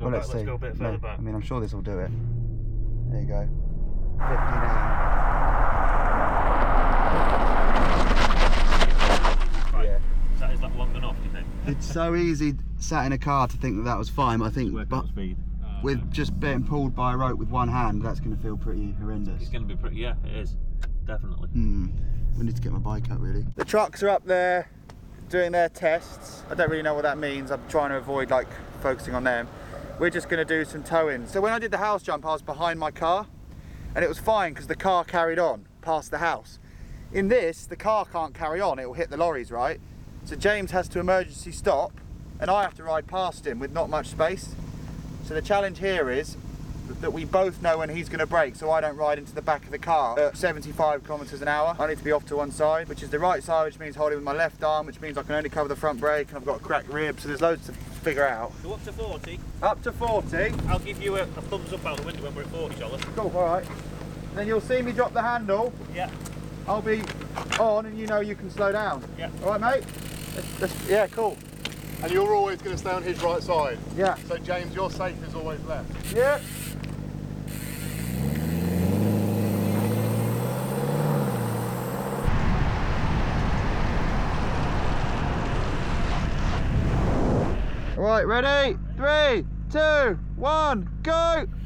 go back. Let's go a bit further back. I mean, I'm sure this will do it. There you go. 50 now. Right. Yeah. Is that long enough, do you think? It's so easy sat in a car to think that that was fine. I think Speed. with just being pulled by a rope with one hand, that's going to feel pretty horrendous. It's going to be pretty, yeah, it is. Definitely. We need to get my bike up, really. The trucks are up there doing their tests. I don't really know what that means. I'm trying to avoid like focusing on them. We're just going to do some towing. So when I did the house jump, I was behind my car and it was fine because the car carried on past the house. In this, the car can't carry on. It will hit the lorries, right? So James has to emergency stop and I have to ride past him with not much space. So the challenge here is that we both know when he's going to brake, so I don't ride into the back of the car at 75 kilometers an hour. I need to be off to one side, which is the right side, which means holding with my left arm, which means I can only cover the front brake, and I've got a cracked rib, so there's loads to figure out. Go up to 40. Up to 40. I'll give you a thumbs up out the window when we're at 40, shall I? Cool, alright. Then you'll see me drop the handle. Yeah. I'll be on, and you know you can slow down. Yeah. Alright, mate? Yeah, cool. And you're always going to stay on his right side. Yeah. So James, your safe is always left. Yeah. Right, ready? 3, 2, 1, go!